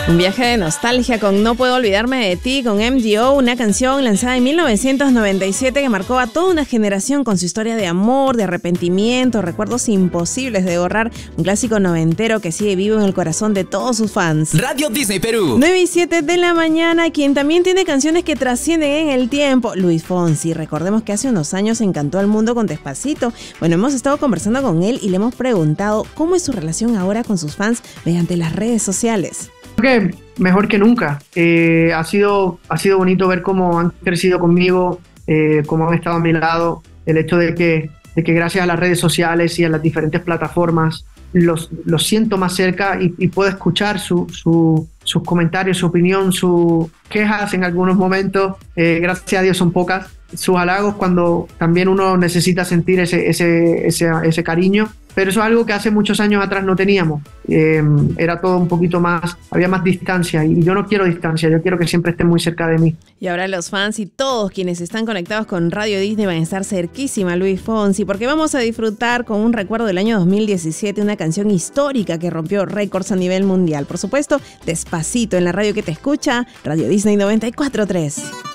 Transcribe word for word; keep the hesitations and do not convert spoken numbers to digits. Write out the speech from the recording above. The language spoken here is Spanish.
Un viaje de nostalgia con No Puedo Olvidarme de Ti, con M D O, una canción lanzada en mil novecientos noventa y siete que marcó a toda una generación con su historia de amor, de arrepentimiento, recuerdos imposibles de borrar, un clásico noventero que sigue vivo en el corazón de todos sus fans. Radio Disney Perú. nueve y siete de la mañana, quien también tiene canciones que trascienden en el tiempo, Luis Fonsi. Recordemos que hace unos años encantó al mundo con Despacito. Bueno, hemos estado conversando con él y le hemos preguntado cómo es su relación ahora con sus fans mediante las redes sociales. Creo que mejor que nunca. Eh, ha sido, ha sido bonito ver cómo han crecido conmigo, eh, cómo han estado a mi lado. El hecho de que, de que gracias a las redes sociales y a las diferentes plataformas los, los siento más cerca y, y puedo escuchar su, su, sus comentarios, su opinión, sus quejas en algunos momentos. Eh, gracias a Dios son pocas. Sus halagos cuando también uno necesita sentir ese, ese, ese, ese cariño. Pero eso es algo que hace muchos años atrás no teníamos. Eh, era todo un poquito más, había más distancia y yo no quiero distancia, yo quiero que siempre estén muy cerca de mí. Y ahora los fans y todos quienes están conectados con Radio Disney van a estar cerquísima a Luis Fonsi, porque vamos a disfrutar con un recuerdo del año dos mil diecisiete, una canción histórica que rompió récords a nivel mundial. Por supuesto, Despacito en la radio que te escucha, Radio Disney noventa y cuatro punto tres.